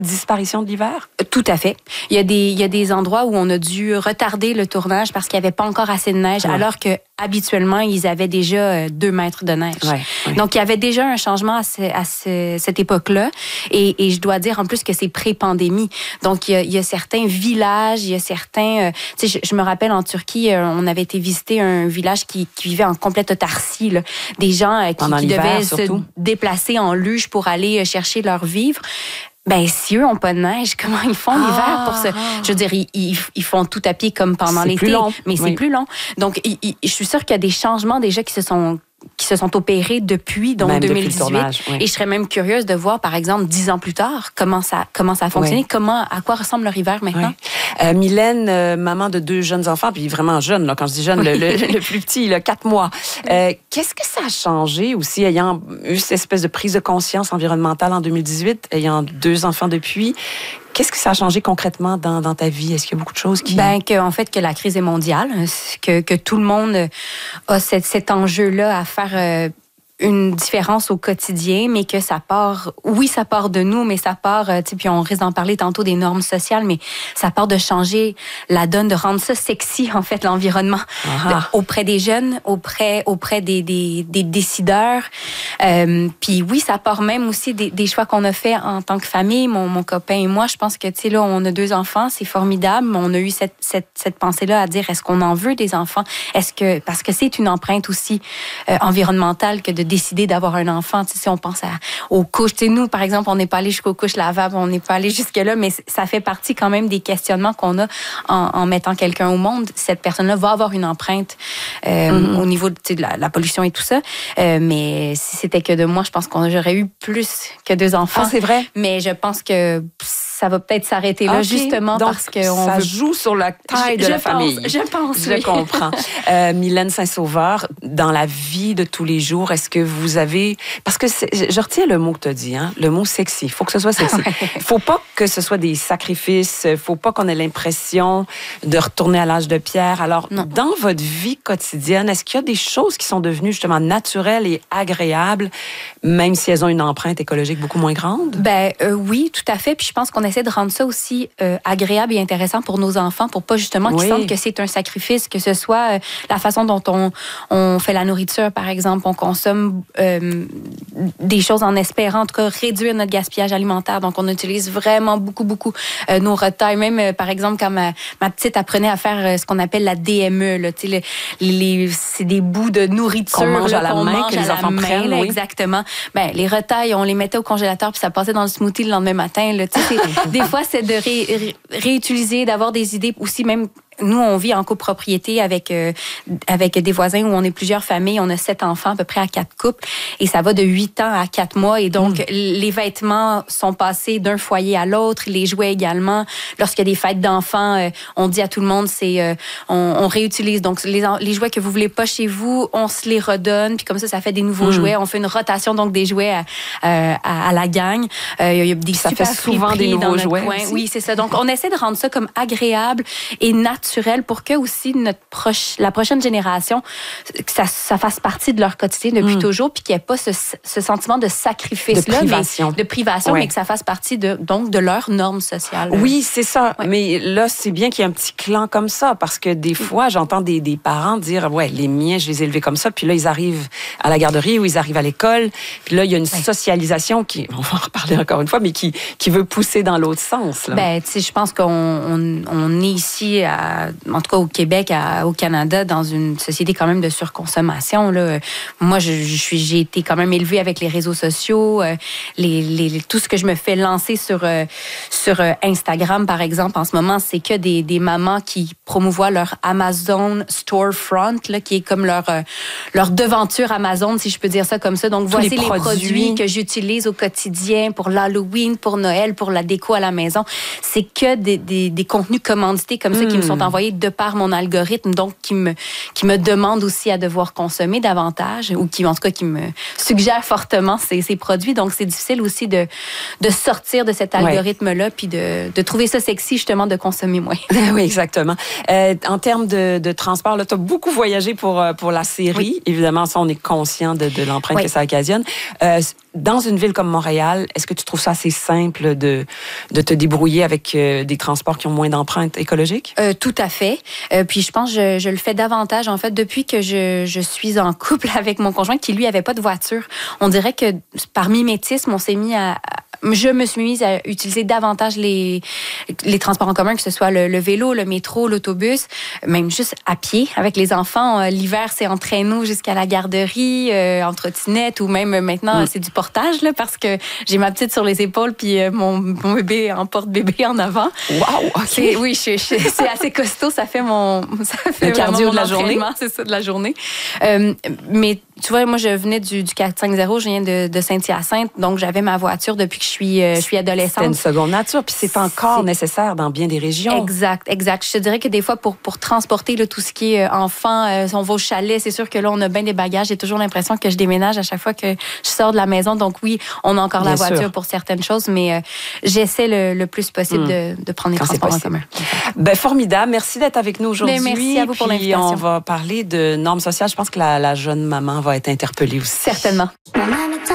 disparition de l'hiver? Tout à fait. Il y a des endroits où on a dû retarder le tournage parce qu'il n'y avait pas encore assez de neige, alors que habituellement, ils avaient déjà 2 mètres de neige. Ouais. Donc, il y avait déjà un changement à cette époque-là. Et je dois dire en plus que c'est pré-pandémie. Donc, il y a certains villages, il y a certains... tu sais, je me rappelle en Turquie, on avait été visiter un village qui vivait en complète autarcie. Là. Des gens qui devaient se déplacer en luge pour aller chercher leur vivre. Ben, si eux n'ont pas de neige, comment ils font l'hiver pour je veux dire, ils font tout à pied comme pendant l'été. Plus long. Mais c'est plus long. Donc, je suis sûre qu'il y a des changements déjà qui se sont opérés depuis donc 2018. Et je serais même curieuse de voir, par exemple, 10 ans plus tard, comment ça a fonctionné, à quoi ressemble leur hiver maintenant. Mylène, maman de 2 jeunes enfants, puis vraiment jeune, là, quand je dis jeune, le plus petit, il a 4 mois. Qu'est-ce que ça a changé aussi, ayant eu cette espèce de prise de conscience environnementale en 2018, ayant 2 enfants depuis? Qu'est-ce que ça a changé concrètement dans ta vie? Est-ce qu'il y a beaucoup de choses qui... que la crise est mondiale, que tout le monde a cet enjeu-là à faire une différence au quotidien, mais que ça part de nous, mais ça part, puis on risque d'en parler tantôt des normes sociales, mais ça part de changer la donne, de rendre ça sexy, en fait, l'environnement, auprès des jeunes, auprès des décideurs. Puis oui, ça part même aussi des choix qu'on a fait en tant que famille, mon copain et moi. Je pense que, tu sais, là, on a 2 enfants, c'est formidable, mais on a eu cette pensée-là à dire, est-ce qu'on en veut des enfants? Parce que c'est une empreinte aussi environnementale que de décider d'avoir un enfant. Tu sais, si on pense aux couches, tu sais, nous, par exemple, on n'est pas allé jusqu'aux couches lavables, on n'est pas allé jusque-là, mais ça fait partie quand même des questionnements qu'on a en mettant quelqu'un au monde. Cette personne-là va avoir une empreinte au niveau de la pollution et tout ça. Mais si c'était que de moi, je pense j'aurais eu plus que 2 enfants. Ah, c'est vrai? Mais je pense que ça va peut-être s'arrêter là, justement, donc, parce que ça joue sur la taille de la famille. Je pense, Je comprends. Mylène Saint-Sauveur, dans la vie de tous les jours, est-ce que vous avez... Parce que je retiens le mot que tu as dit, le mot sexy. Il faut que ce soit sexy. Il faut pas que ce soit des sacrifices. Il faut pas qu'on ait l'impression de retourner à l'âge de pierre. Alors, dans votre vie quotidienne, est-ce qu'il y a des choses qui sont devenues justement naturelles et agréables, même si elles ont une empreinte écologique beaucoup moins grande? Oui, tout à fait. Puis je pense qu'on essaie de rendre ça aussi agréable et intéressant pour nos enfants, pour pas justement qu'ils sentent que c'est un sacrifice, que ce soit la façon dont on fait la nourriture, par exemple, on consomme des choses en espérant, en tout cas, réduire notre gaspillage alimentaire. Donc, on utilise vraiment beaucoup nos retails. Même, par exemple, quand ma petite apprenait à faire ce qu'on appelle la DME, là, c'est des bouts de nourriture qu'on mange à la main, que les enfants prennent. Là, exactement. Les retails, on les mettait au congélateur puis ça passait dans le smoothie le lendemain matin. Là, des fois, c'est de réutiliser, d'avoir des idées aussi, même. Nous, on vit en copropriété avec des voisins où on est plusieurs familles. On a 7 enfants, à peu près à 4 couples. Et ça va de 8 ans à 4 mois. Et donc, les vêtements sont passés d'un foyer à l'autre. Les jouets également. Lorsqu'il y a des fêtes d'enfants, on dit à tout le monde, on réutilise. Donc, les jouets que vous voulez pas chez vous, on se les redonne. Puis comme ça fait des nouveaux jouets. On fait une rotation, donc, des jouets à la gang. Il y a des ça fait souvent des nouveaux jouets. Oui, c'est ça. Donc, on essaie de rendre ça comme agréable et naturel pour que aussi la prochaine génération, que ça fasse partie de leur quotidien depuis toujours, puis qu'il n'y ait pas ce sentiment de sacrifice-là, de privation, mais que ça fasse partie de leurs normes sociales. Oui, c'est ça. Ouais. Mais là, c'est bien qu'il y ait un petit clan comme ça, parce que des fois, j'entends des parents dire, les miens, je les ai élevés comme ça, puis là, ils arrivent à la garderie ou ils arrivent à l'école, puis là, il y a une socialisation qui, on va en reparler encore une fois, mais qui veut pousser dans l'autre sens. Là. Tu sais, je pense qu'on est ici en tout cas au Québec, au Canada, dans une société quand même de surconsommation. Là. Moi, j'ai été quand même élevée avec les réseaux sociaux, tout ce que je me fais lancer sur Instagram, par exemple, en ce moment, c'est que des mamans qui promouvoient leur Amazon Storefront, là, qui est comme leur devanture Amazon, si je peux dire ça comme ça. Donc, voici les produits que j'utilise au quotidien pour l'Halloween, pour Noël, pour la déco à la maison. C'est que des contenus commandités comme ça qui me sont sont envoyés de par mon algorithme, donc qui me demande aussi à devoir consommer davantage ou qui, en tout cas, qui me suggère fortement ces produits. Donc, c'est difficile aussi de sortir de cet algorithme-là puis de trouver ça sexy, justement, de consommer moins. Oui, exactement. En termes de transport, tu as beaucoup voyagé pour la série. Oui. Évidemment, ça, on est conscient de l'empreinte que ça occasionne. Dans une ville comme Montréal, est-ce que tu trouves ça assez simple de te débrouiller avec des transports qui ont moins d'empreinte écologique? Tout à fait. Puis je pense que je le fais davantage, en fait, depuis que je suis en couple avec mon conjoint qui, lui, avait pas de voiture. On dirait que par mimétisme, je me suis mise à utiliser davantage les transports en commun, que ce soit le vélo, le métro, l'autobus, même juste à pied avec les enfants. L'hiver, c'est en traîneau jusqu'à la garderie, en trottinette, ou même maintenant, c'est du portage, là, parce que j'ai ma petite sur les épaules puis mon bébé en porte-bébé en avant. Wow! Okay. Oui, c'est assez costaud. Ça fait le cardio de la journée. C'est ça, de la journée. Mais tu vois, moi, je venais du 450, je viens de Saint-Hyacinthe, donc j'avais ma voiture depuis que je suis adolescente. C'est une seconde nature, puis c'est encore nécessaire dans bien des régions. Exact. Je te dirais que des fois, pour transporter là, tout ce qui est enfant, on va au chalet, c'est sûr que là, on a bien des bagages. J'ai toujours l'impression que je déménage à chaque fois que je sors de la maison. Donc oui, on a encore la voiture pour certaines choses, mais j'essaie le plus possible de prendre les transports en commun. Ben, formidable. Merci d'être avec nous aujourd'hui. Merci à vous pour l'invitation. On va parler de normes sociales. Je pense que la jeune maman va être interpellée aussi. Certainement.